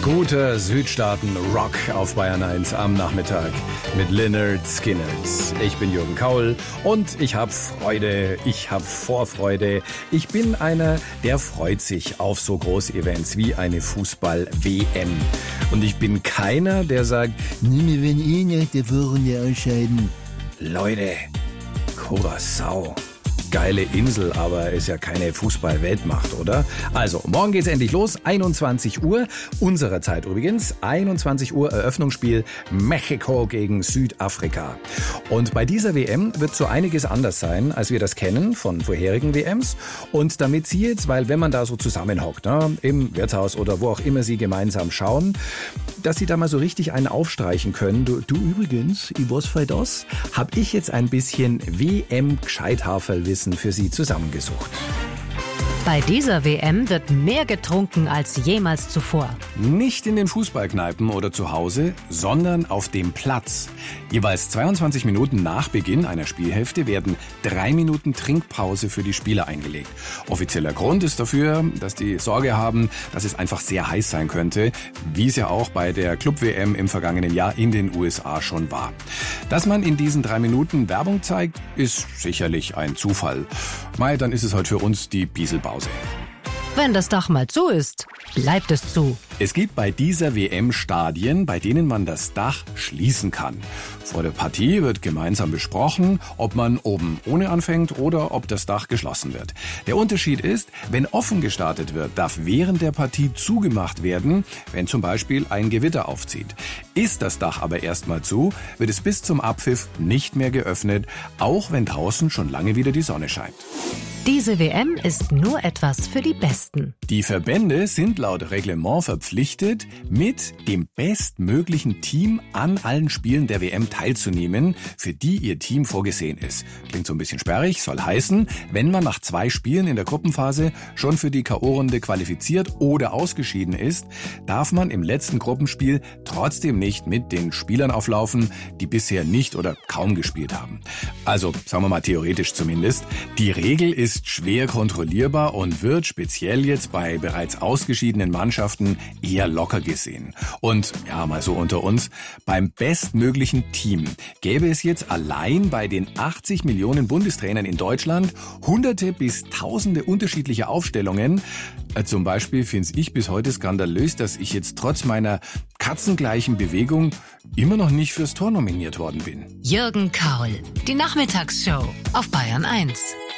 Guter Südstaaten-Rock auf Bayern 1 am Nachmittag mit Lynyrd Skynyrd. Ich bin Jürgen Kaul und ich habe Freude, ich habe Vorfreude. Ich bin einer, der freut sich auf so Großevents wie eine Fußball-WM. Und ich bin keiner, der sagt, wir werden eh nicht der Vorrunde ausscheiden. Leute, Curaçao. Geile Insel, aber ist ja keine Fußball-Weltmacht, oder? Also, morgen geht's endlich los, 21 Uhr, unserer Zeit übrigens, 21 Uhr Eröffnungsspiel Mexiko gegen Südafrika. Und bei dieser WM wird so einiges anders sein, als wir das kennen von vorherigen WMs. Und damit Sie jetzt, weil wenn man da so zusammenhockt, ne, im Wirtshaus oder wo auch immer Sie gemeinsam schauen, dass Sie da mal so richtig einen aufstreichen können. Du übrigens, was für das? Hab ich jetzt ein bisschen WM-Gescheithaferlwissen für Sie zusammengesucht. Bei dieser WM wird mehr getrunken als jemals zuvor. Nicht in den Fußballkneipen oder zu Hause, sondern auf dem Platz. Jeweils 22 Minuten nach Beginn einer Spielhälfte werden 3 Minuten Trinkpause für die Spieler eingelegt. Offizieller Grund ist dafür, dass die Sorge haben, dass es einfach sehr heiß sein könnte, wie es ja auch bei der Club-WM im vergangenen Jahr in den USA schon war. Dass man in diesen 3 Minuten Werbung zeigt, ist sicherlich ein Zufall. Mei, dann ist es heute für uns die Pieselpause. Wenn das Dach mal zu ist, bleibt es zu. Es gibt bei dieser WM Stadien, bei denen man das Dach schließen kann. Vor der Partie wird gemeinsam besprochen, ob man oben ohne anfängt oder ob das Dach geschlossen wird. Der Unterschied ist, wenn offen gestartet wird, darf während der Partie zugemacht werden, wenn zum Beispiel ein Gewitter aufzieht. Ist das Dach aber erstmal zu, wird es bis zum Abpfiff nicht mehr geöffnet, auch wenn draußen schon lange wieder die Sonne scheint. Diese WM ist nur etwas für die Besten. Die Verbände sind laut Reglement verpflichtet, mit dem bestmöglichen Team an allen Spielen der WM teilzunehmen, für die ihr Team vorgesehen ist. Klingt so ein bisschen sperrig, soll heißen, wenn man nach 2 Spielen in der Gruppenphase schon für die K.O.-Runde qualifiziert oder ausgeschieden ist, darf man im letzten Gruppenspiel trotzdem nicht mit den Spielern auflaufen, die bisher nicht oder kaum gespielt haben. Also, sagen wir mal theoretisch zumindest, die Regel ist schwer kontrollierbar und wird speziell jetzt bei bereits ausgeschiedenen Mannschaften eher locker gesehen. Und ja, mal so unter uns, beim bestmöglichen Team gäbe es jetzt allein bei den 80 Millionen Bundestrainern in Deutschland Hunderte bis Tausende unterschiedliche Aufstellungen. Zum Beispiel finde ich bis heute skandalös, dass ich jetzt trotz meiner katzengleichen Bewegung immer noch nicht fürs Tor nominiert worden bin. Jürgen Kaul, die Nachmittagsshow auf Bayern 1.